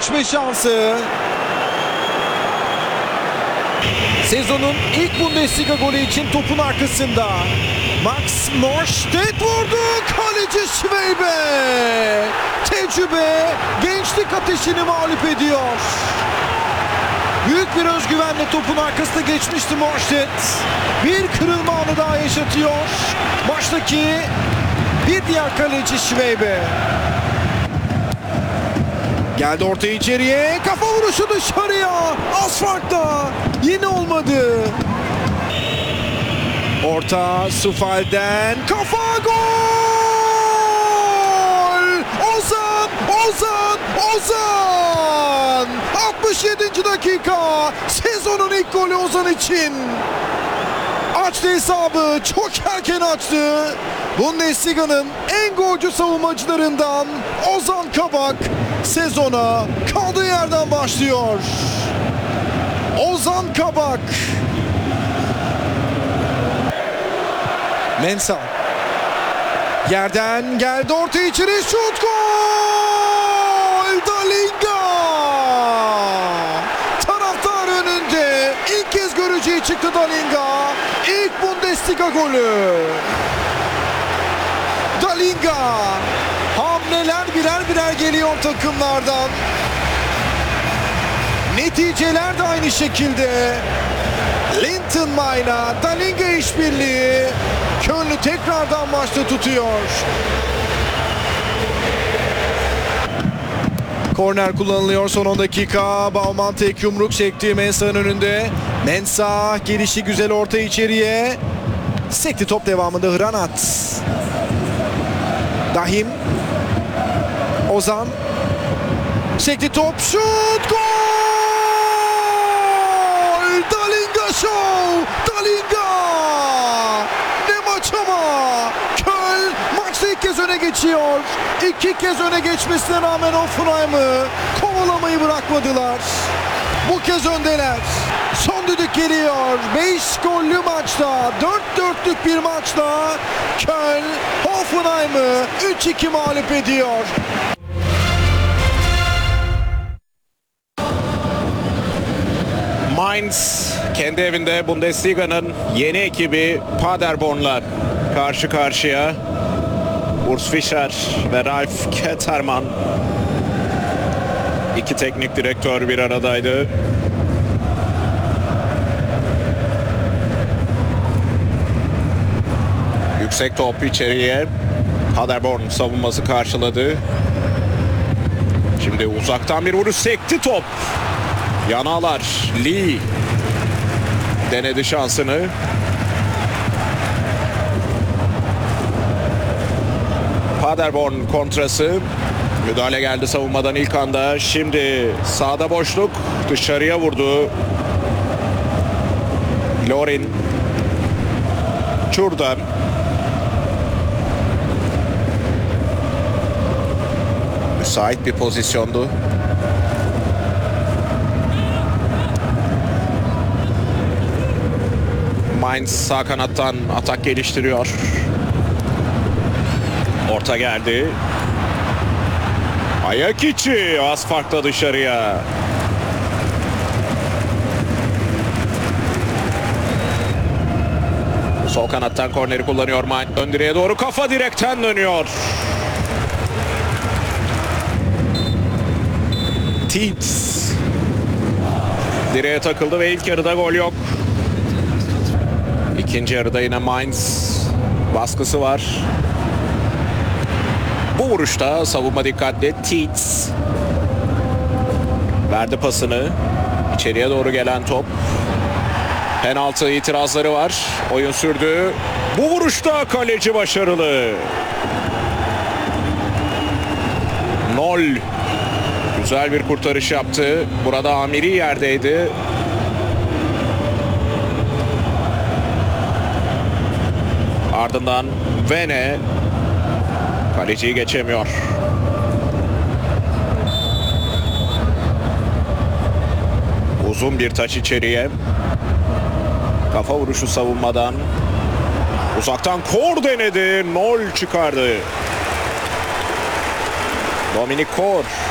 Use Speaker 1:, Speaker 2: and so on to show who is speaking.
Speaker 1: geçme şansı. Sezonun ilk Bundesliga golü için topun arkasında. Max Norstedt vurdu. Kaleci Schwebe. Tecrübe gençlik ateşini mağlup ediyor. Büyük bir özgüvenle topun arkasına geçmişti Norstedt. Bir kırılma anı daha yaşatıyor. Maçtaki bir diğer kaleci Schwebe. Geldi ortaya içeriye. Kafa vuruşu dışarıya. Az farkla. Yine olmadı. Orta Sufal'den. Kafa gol! Ozan! 67. dakika. Sezonun ilk golü Ozan için. Açtı hesabı. Çok erken açtı. Bundesliga'nın en golcü savunmacılarından Ozan Kabak sezona kaldığı yerden başlıyor. Ozan Kabak. Mensah. Yerden geldi ortaya içeri şut gol! Dalinga! Taraftar önünde ilk kez göreceği çıktı Dalinga. İlk Bundesliga golü. Dalinga. Hamleler birer geliyor takımlardan. Neticeler de aynı şekilde. Linton Mayna, Dalinga işbirliği Köln'ü tekrardan maçta tutuyor. Korner kullanılıyor son 10 dakika. Baumann tek yumruk çekti Mensah'ın önünde. Mensah gelişi güzel orta içeriye. Sekti top devamında Hranat. Dahim. Ozan. Sekti top. Şut. Gol! Dalinga show. Dalinga. Ne maç ama. Köln maçta ilk kez öne geçiyor. 2 kez öne geçmesine rağmen Hoffenheim'ı kovalamayı bırakmadılar. Bu kez öndeler. Son düdük geliyor. 5 gollü maçta, 4-4'lük bir maçta Köln Hoffenheim'ı 3-2 mağlup ediyor.
Speaker 2: Mainz kendi evinde Bundesliga'nın yeni ekibi Paderborn'la karşı karşıya. Urs Fischer ve Ralf Kettermann, iki teknik direktör bir aradaydı. Yüksek top içeriye. Paderborn savunması karşıladı. Şimdi uzaktan bir vuruş, sekti top. Yanalar. Lee denedi şansını. Paderborn kontrası. Müdahale geldi savunmadan ilk anda. Şimdi sağda boşluk. Dışarıya vurdu. Lorin. Çurdan. Müsait bir pozisyondu. Mainz sağ kanattan atak geliştiriyor. Orta geldi. Ayak içi, az farkla dışarıya. Sol kanattan korneri kullanıyor Mainz. Ön direğe doğru, kafa direkten dönüyor. Tietz direğe takıldı ve ilk yarıda gol yok. İkinci yarıda yine Mainz baskısı var. Bu vuruşta savunma dikkatli. Tietz verdi pasını. İçeriye doğru gelen top. Penaltı itirazları var. Oyun sürdü. Bu vuruşta kaleci başarılı. Nol. Güzel bir kurtarış yaptı. Burada Amiri yerdeydi. Ardından Vene kaleciyi geçemiyor. Uzun bir taç içeriye. Kafa vuruşu savunmadan. Uzaktan Kor denedi. Nol çıkardı. Dominik Kor.